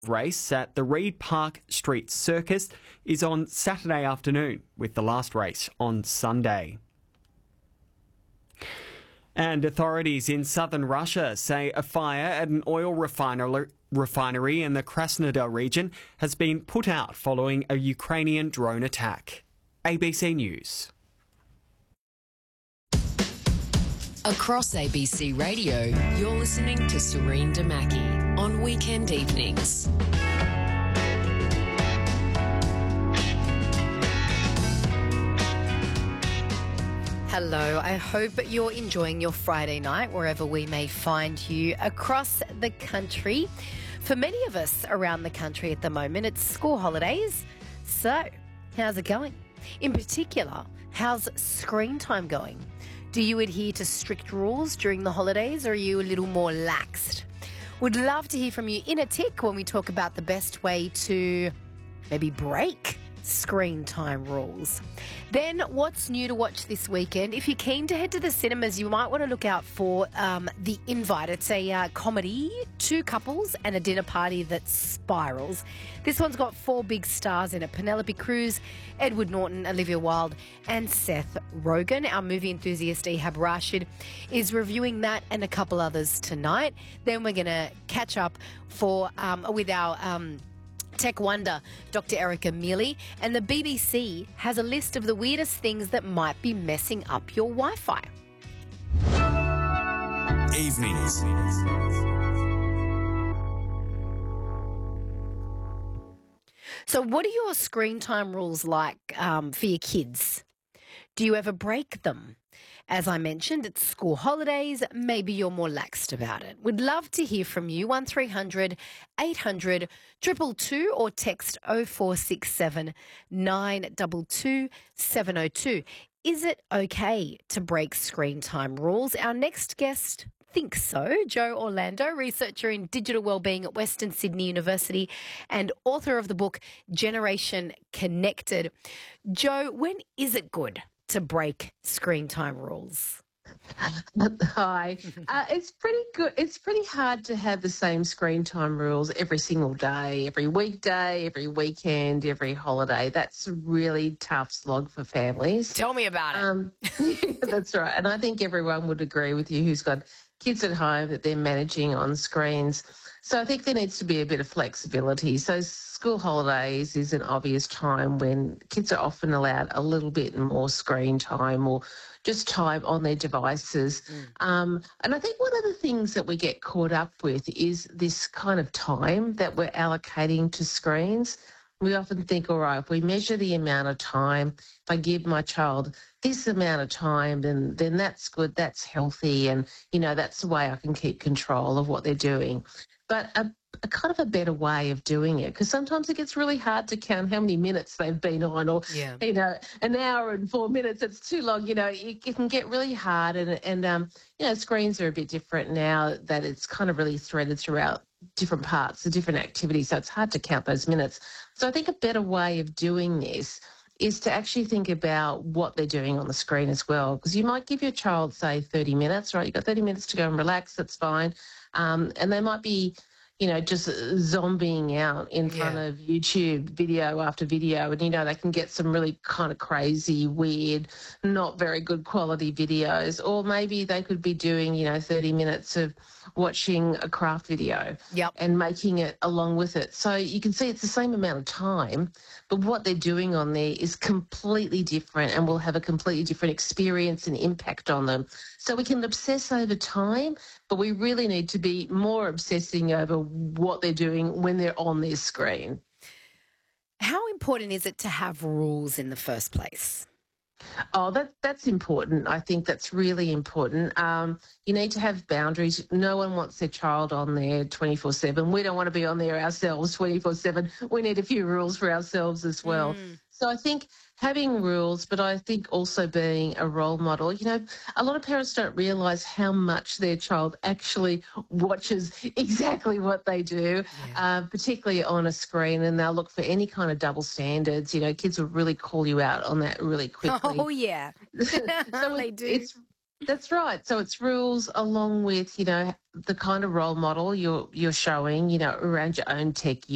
race at the Reed Park Street Circus is on Saturday afternoon, with the last race on Sunday. And authorities in southern Russia say a fire at an oil refinery in the Krasnodar region has been put out following a Ukrainian drone attack. ABC News. Across ABC Radio, you're listening to Serene Damaki on weekend evenings. Hello, I hope you're enjoying your Friday night wherever we may find you across the country. For many of us around the country at the moment, it's school holidays. So, how's it going? In particular, how's screen time going? Do you adhere to strict rules during the holidays, or are you a little more laxed? Would love to hear from you in a tick when we talk about the best way to maybe break screen time rules. Then, what's new to watch this weekend? If you're keen to head to the cinemas, you might want to look out for The Invite. It's a comedy, two couples and a dinner party that spirals. This one's got 4 big stars in it: Penelope Cruz, Edward Norton, Olivia Wilde and Seth Rogen. Our movie enthusiast Ehab Rashid is reviewing that and a couple others tonight. Then we're going to catch up with our tech wonder, Dr. Erica Mealy, and the BBC has a list of the weirdest things that might be messing up your Wi-Fi. Evenings. So what are your screen time rules like for your kids? Do you ever break them? As I mentioned, it's school holidays. Maybe you're more laxed about it. We'd love to hear from you. 1300 800 222 or text 0467 922 702. Is it okay to break screen time rules? Our next guest thinks so. Joe Orlando, researcher in digital wellbeing at Western Sydney University and author of the book Generation Connected. Joe, when is it good to break screen time rules? Hi. It's pretty good. It's pretty hard to have the same screen time rules every single day, every weekday, every weekend, every holiday. That's a really tough slog for families. Tell me about it. That's right. And I think everyone would agree with you who's got kids at home that they're managing on screens. So I think there needs to be a bit of flexibility. So school holidays is an obvious time when kids are often allowed a little bit more screen time or just time on their devices. And I think one of the things that we get caught up with is this kind of time that we're allocating to screens. We often think, all right, if we measure the amount of time, if I give my child this amount of time, then that's good, that's healthy, and, you know, that's the way I can keep control of what they're doing. But a kind of a better way of doing it, because sometimes it gets really hard to count how many minutes they've been on, or, you know, an hour and 4 minutes, it's too long. You know, it can get really hard, and you know, screens are a bit different now that it's kind of really threaded throughout different parts, the different activities, so it's hard to count those minutes. So I think a better way of doing this is to actually think about what they're doing on the screen as well, because you might give your child, say, 30 minutes, right? You've got 30 minutes to go and relax, that's fine. And they might be, you know, just zombieing out in front of YouTube video after video. And, you know, they can get some really kind of crazy, weird, not very good quality videos. Or maybe they could be doing, you know, 30 minutes of watching a craft video and making it along with it. So you can see it's the same amount of time, but what they're doing on there is completely different and will have a completely different experience and impact on them. So we can obsess over time, but we really need to be more obsessing over what they're doing when they're on their screen. How important is it to have rules in the first place? Oh, that's important. I think that's really important. You need to have boundaries. No one wants their child on there 24/7. We don't want to be on there ourselves 24/7. We need a few rules for ourselves as well. So I think having rules, but I think also being a role model. You know, a lot of parents don't realise how much their child actually watches exactly what they do, particularly on a screen, and they'll look for any kind of double standards. You know, kids will really call you out on that really quickly. Oh, yeah. So they do. That's right. So it's rules along with, you know, the kind of role model you're showing, you know, around your own tech